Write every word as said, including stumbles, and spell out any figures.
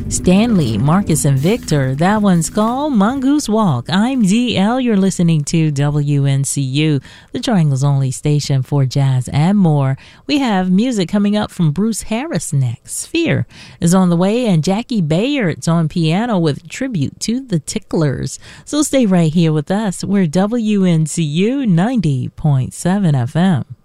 Stanley, Marcus, and Victor. That one's called Mongoose Walk. I'm D L. You're listening to W N C U, the Triangle's only station for jazz and more. We have music coming up from Bruce Harris next. Sphere is on the way, and Jackie Bayard's on piano with tribute to the Ticklers. So stay right here with us. We're W N C U ninety point seven F M.